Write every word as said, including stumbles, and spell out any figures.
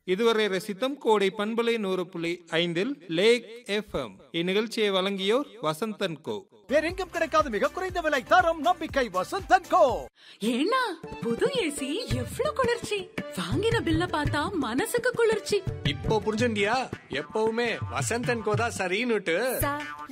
இதுவரை ரசித்தம் கோடை பண்பலை நூறு புள்ளி ஐந்தில் லேக் எஃப்எம். இந்நிகழ்ச்சியை வழங்கியோர் வசந்தன் கோ. வேறெங்கும் கிடைக்காத மிக குறைந்த விலை, தரம், நம்பிக்கை, வசந்தன் கோ. ஏன்னா புது ஏசி எவ்வளவு குளிர்ச்சி! வாங்கின பில்ல பார்த்தா மனசுக்கு குளிர்ச்சி. இப்போ புரிஞ்சுண்டியா? எப்பவுமே வசந்தன் கோ தான் சரின்னுட்டு.